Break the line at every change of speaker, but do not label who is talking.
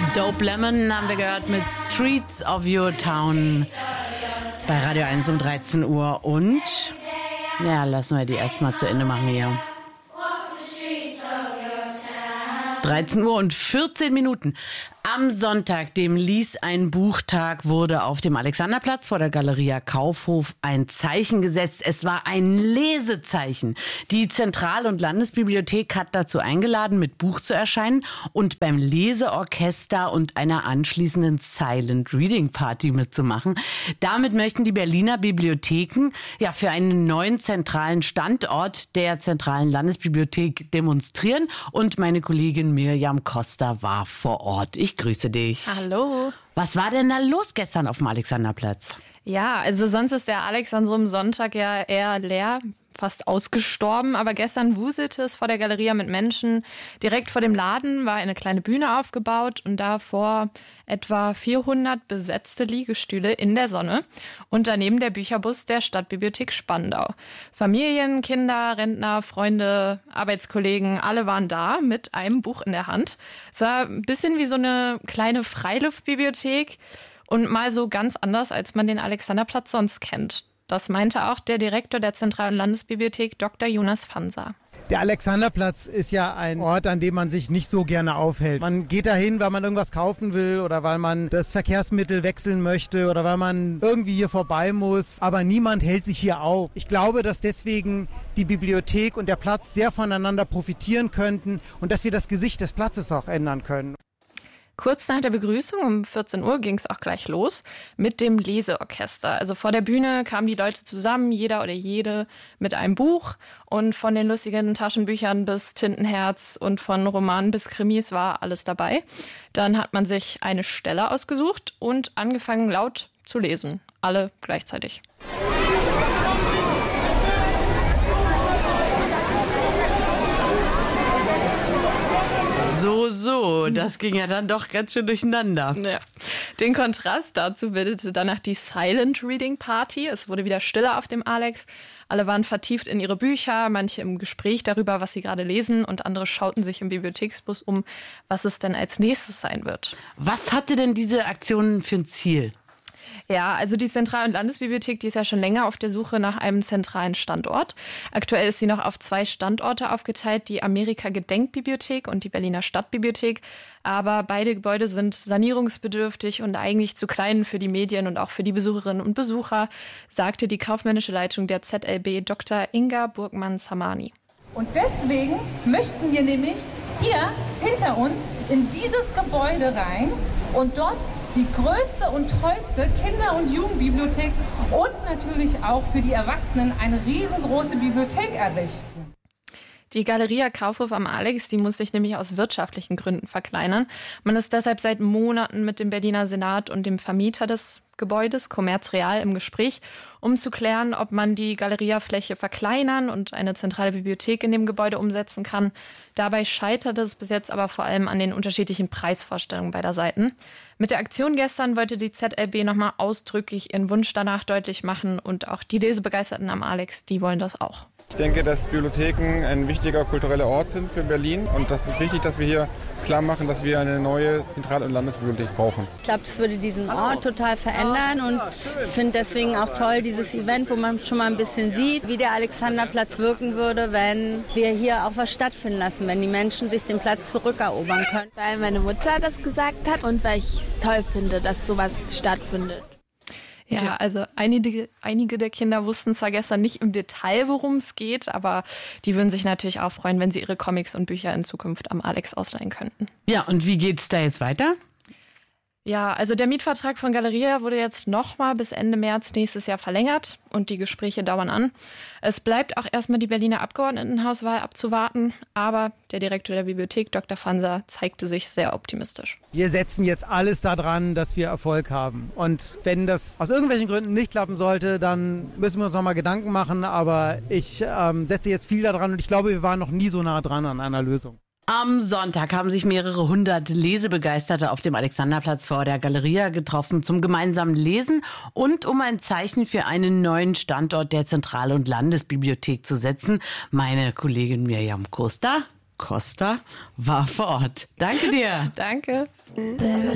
Dope Lemon haben wir gehört mit Streets of Your Town bei Radio 1 um 13 Uhr. Und ja, lassen wir die erstmal zu Ende machen hier. 13 Uhr und 14 Minuten. Am Sonntag, dem Lies ein Buchtag, wurde auf dem Alexanderplatz vor der Galeria Kaufhof ein Zeichen gesetzt. Es war ein Lesezeichen. Die Zentral- und Landesbibliothek hat dazu eingeladen, mit Buch zu erscheinen und beim Leseorchester und einer anschließenden Silent Reading Party mitzumachen. Damit möchten die Berliner Bibliotheken ja für einen neuen zentralen Standort der Zentralen Landesbibliothek demonstrieren. Und meine Kollegin Mirjam Costa war vor Ort. Ich grüße dich.
Hallo.
Was war denn da los gestern auf dem Alexanderplatz?
Ja, also sonst ist der Alex an so einem Sonntag ja eher leer, fast ausgestorben. Aber gestern wuselte es vor der Galeria mit Menschen. Direkt vor dem Laden war eine kleine Bühne aufgebaut und davor etwa 400 besetzte Liegestühle in der Sonne. Und daneben der Bücherbus der Stadtbibliothek Spandau. Familien, Kinder, Rentner, Freunde, Arbeitskollegen, alle waren da mit einem Buch in der Hand. Es war ein bisschen wie so eine kleine Freiluftbibliothek und mal so ganz anders, als man den Alexanderplatz sonst kennt. Das meinte auch der Direktor der Zentral- und Landesbibliothek, Dr. Jonas Fanser.
Der Alexanderplatz ist ja ein Ort, an dem man sich nicht so gerne aufhält. Man geht dahin, weil man irgendwas kaufen will oder weil man das Verkehrsmittel wechseln möchte oder weil man irgendwie hier vorbei muss. Aber niemand hält sich hier auf. Ich glaube, dass deswegen die Bibliothek und der Platz sehr voneinander profitieren könnten und dass wir das Gesicht des Platzes auch ändern können.
Kurz nach der Begrüßung um 14 Uhr ging es auch gleich los mit dem Leseorchester. Also vor der Bühne kamen die Leute zusammen, jeder oder jede mit einem Buch. Und von den lustigen Taschenbüchern bis Tintenherz und von Romanen bis Krimis war alles dabei. Dann hat man sich eine Stelle ausgesucht und angefangen laut zu lesen. Alle gleichzeitig.
So, das ging ja dann doch ganz schön durcheinander.
Ja. Den Kontrast dazu bildete danach die Silent Reading Party. Es wurde wieder stiller auf dem Alex. Alle waren vertieft in ihre Bücher, manche im Gespräch darüber, was sie gerade lesen und andere schauten sich im Bibliotheksbus um, was es denn als nächstes sein wird.
Was hatte denn diese Aktion für ein Ziel?
Ja, also die Zentral- und Landesbibliothek, die ist ja schon länger auf der Suche nach einem zentralen Standort. Aktuell ist sie noch auf 2 Standorte aufgeteilt, die Amerika-Gedenkbibliothek und die Berliner Stadtbibliothek. Aber beide Gebäude sind sanierungsbedürftig und eigentlich zu klein für die Medien und auch für die Besucherinnen und Besucher, sagte die kaufmännische Leitung der ZLB Dr. Inga Burgmann-Samani.
Und deswegen möchten wir nämlich hier hinter uns in dieses Gebäude rein und dort die größte und tollste Kinder- und Jugendbibliothek und natürlich auch für die Erwachsenen eine riesengroße Bibliothek errichten.
Die Galeria Kaufhof am Alex, die muss sich nämlich aus wirtschaftlichen Gründen verkleinern. Man ist deshalb seit Monaten mit dem Berliner Senat und dem Vermieter des Gebäudes, Commerz Real, im Gespräch, um zu klären, ob man die Galeriafläche verkleinern und eine zentrale Bibliothek in dem Gebäude umsetzen kann. Dabei scheitert es bis jetzt aber vor allem an den unterschiedlichen Preisvorstellungen beider Seiten. Mit der Aktion gestern wollte die ZLB nochmal ausdrücklich ihren Wunsch danach deutlich machen und auch die Lesebegeisterten am Alex, die wollen das auch.
Ich denke, dass Bibliotheken ein wichtiger kultureller Ort sind für Berlin und das ist wichtig, dass wir hier klar machen, dass wir eine neue Zentral- und Landesbibliothek brauchen.
Ich glaube, das würde diesen Ort total verändern und ich finde deswegen auch toll dieses Event, wo man schon mal ein bisschen sieht, wie der Alexanderplatz wirken würde, wenn wir hier auch was stattfinden lassen, wenn die Menschen sich den Platz zurückerobern können.
Weil meine Mutter das gesagt hat und weil ich es toll finde, dass sowas stattfindet.
Ja, also einige der Kinder wussten zwar gestern nicht im Detail, worum es geht, aber die würden sich natürlich auch freuen, wenn sie ihre Comics und Bücher in Zukunft am Alex ausleihen könnten.
Ja, und wie geht's da jetzt weiter?
Ja, also der Mietvertrag von Galeria wurde jetzt nochmal bis Ende März nächstes Jahr verlängert und die Gespräche dauern an. Es bleibt auch erstmal die Berliner Abgeordnetenhauswahl abzuwarten, aber der Direktor der Bibliothek, Dr. Fanser, zeigte sich sehr optimistisch.
Wir setzen jetzt alles daran, dass wir Erfolg haben. Und wenn das aus irgendwelchen Gründen nicht klappen sollte, dann müssen wir uns nochmal Gedanken machen. Aber ich setze jetzt viel daran und ich glaube, wir waren noch nie so nah dran an einer Lösung.
Am Sonntag haben sich mehrere hundert Lesebegeisterte auf dem Alexanderplatz vor der Galeria getroffen zum gemeinsamen Lesen und um ein Zeichen für einen neuen Standort der Zentral- und Landesbibliothek zu setzen. Meine Kollegin Mirjam Costa Costa war vor Ort. Danke dir.
Danke.
There